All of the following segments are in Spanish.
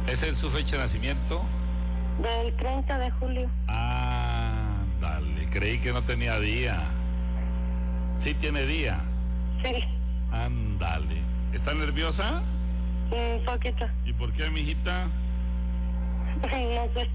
¿Esa es su fecha de nacimiento? Del 30 de julio. Ah, dale, creí que no tenía día. ¿Sí tiene día? Sí, Ándale. ¿Está nerviosa? un poquito. ¿Y por qué, mijita? No sé,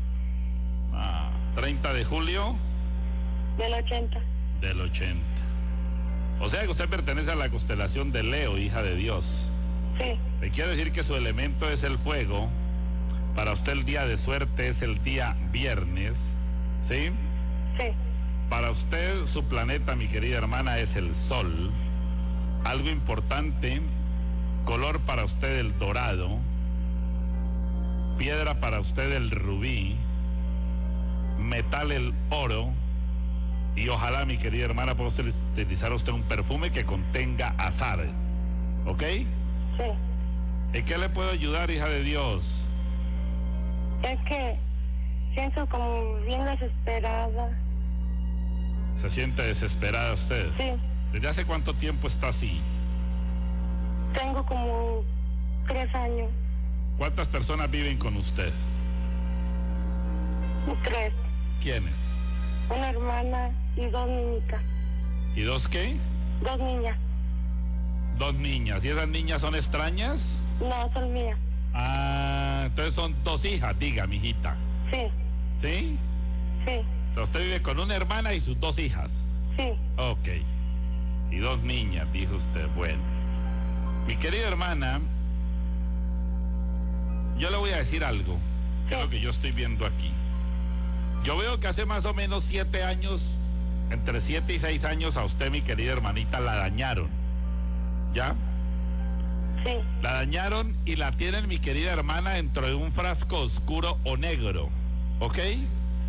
30 de julio del 80. del 80. O sea que usted pertenece a la constelación de Leo, hija de Dios. Sí, Le quiero decir que su elemento es el fuego. Para usted el día de suerte es el día viernes, ¿sí? sí, Para usted su planeta, mi querida hermana, es el sol. Algo importante, color para usted el dorado, piedra para usted el rubí, metal el oro, y ojalá, mi querida hermana, pueda utilizar usted un perfume que contenga azar, ¿ok? sí. ¿En qué le puedo ayudar, hija de Dios? Es que siento como bien desesperada. ¿Se siente desesperada usted? Sí, ¿Desde hace cuánto tiempo está así? tengo como 3 años. ¿Cuántas personas viven con usted? 3. ¿Quiénes? Una hermana y 2 niñitas. ¿Y dos qué? 2 niñas. 2 niñas. ¿Y esas niñas son extrañas? No, son mías. Ah, entonces son 2 hijas, diga, mijita. Sí, ¿Sí? sí, O sea, usted vive con una hermana y sus 2 hijas. sí, Ok. Y 2 niñas, dijo usted. Bueno. Mi querida hermana, yo le voy a decir algo, que es lo que yo estoy viendo aquí. Yo veo que hace más o menos 7 años, entre 7 y 6 años, a usted, mi querida hermanita, la dañaron. ¿Ya? sí, La dañaron y la tienen, mi querida hermana, dentro de un frasco oscuro o negro. ¿Ok? sí,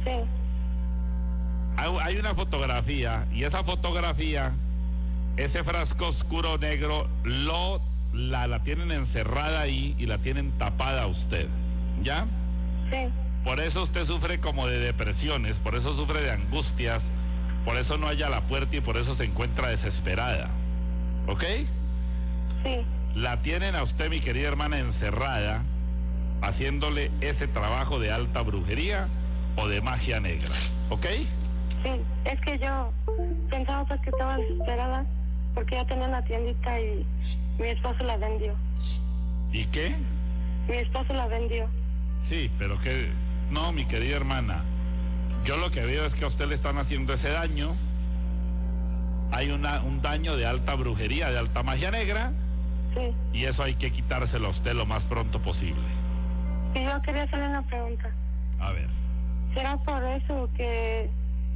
Hay una fotografía, y esa fotografía, ese frasco oscuro negro, la tienen encerrada ahí y la tienen tapada a usted. ¿Ya? sí, Por eso usted sufre como de depresiones, por eso sufre de angustias, por eso no halla la puerta y por eso se encuentra desesperada. ¿Ok? sí, La tienen a usted, mi querida hermana, encerrada, haciéndole ese trabajo de alta brujería o de magia negra. ¿Ok? sí. Es que yo pensaba pues que estaba desesperada porque ya tenía una tiendita y mi esposo la vendió. ¿Y qué? Mi esposo la vendió. Sí, pero que... No, mi querida hermana, yo lo que veo es que a usted le están haciendo ese daño. Hay un daño de alta brujería, de alta magia negra, Sí. y eso hay que quitárselo a usted lo más pronto posible. Y yo quería hacerle una pregunta. A ver. ¿Será por eso que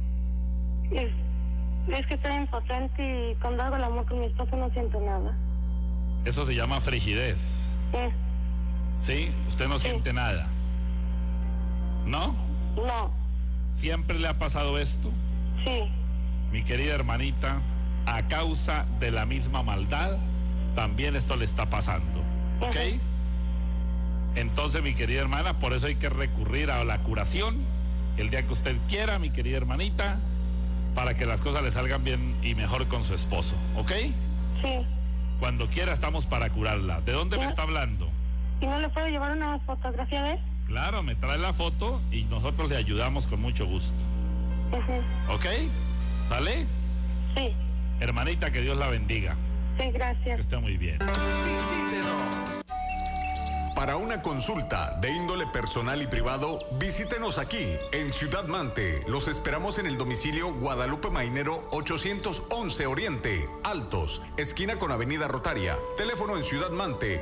es que estoy impotente y cuando hago el amor con mi esposo no siento nada? Eso se llama frigidez. ¿Sí? Usted no Sí. siente nada. ¿No? No, ¿Siempre le ha pasado esto? sí, Mi querida hermanita, a causa de la misma maldad, también esto le está pasando. ¿Ok? Ujú. Entonces, mi querida hermana, por eso hay que recurrir a la curación el día que usted quiera, mi querida hermanita, para que las cosas le salgan bien y mejor con su esposo. ¿Ok? sí. Cuando quiera estamos para curarla. ¿De dónde me ¿Ya? está hablando? ¿Y no le puedo llevar una fotografía de él? Claro, me trae la foto y nosotros le ayudamos con mucho gusto. Ujú. ¿Ok? ¿Vale? Sí, Hermanita, que Dios la bendiga. sí, Que gracias. esté muy bien. Visítenos. Para una consulta de índole personal y privado, visítenos aquí, en Ciudad Mante. Los esperamos en el domicilio Guadalupe Mainero 811 Oriente, Altos, esquina con Avenida Rotaria. Teléfono en Ciudad Mante,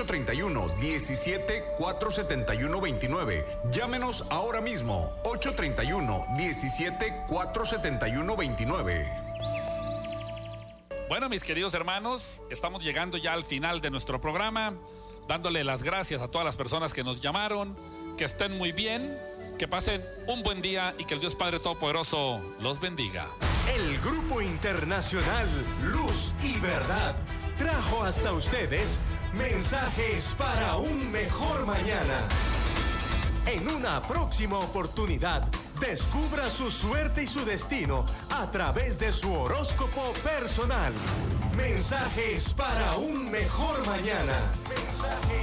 831-17-471-29. Llámenos ahora mismo, 831-17-471-29. Bueno, mis queridos hermanos, estamos llegando ya al final de nuestro programa, dándole las gracias a todas las personas que nos llamaron, que estén muy bien, que pasen un buen día y que el Dios Padre Todopoderoso los bendiga. El Grupo Internacional Luz y Verdad trajo hasta ustedes mensajes para un mejor mañana. En una próxima oportunidad, descubra su suerte y su destino a través de su horóscopo personal. Mensajes para un mejor mañana. Mensajes